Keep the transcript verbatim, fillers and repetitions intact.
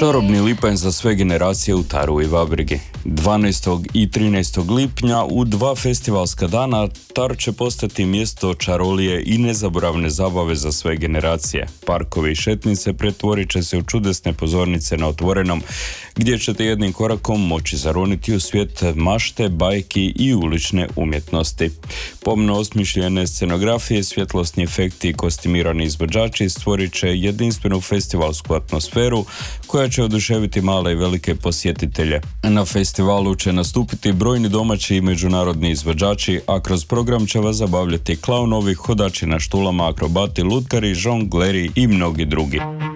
Čarobni lipanj za sve generacije u Taru i Vabrigi. dvanaestog i trinaestog lipnja u dva festivalska dana Tar će postati mjesto čarolije i nezaboravne zabave za sve generacije. Parkovi i šetnice pretvorit će se u čudesne pozornice na otvorenom, gdje ćete jednim korakom moći zaroniti u svijet mašte, bajki i ulične umjetnosti. Pomno osmišljene scenografije, svjetlosni efekti i kostimirani izvođači stvorit će jedinstvenu festivalsku atmosferu koja će oduševiti male i velike posjetitelje. Na festivalu će nastupiti brojni domaći i međunarodni izvođači, a kroz program će vas zabavljati klaunovi, hodači na štulama, akrobati, lutkari, žongleri i mnogi drugi.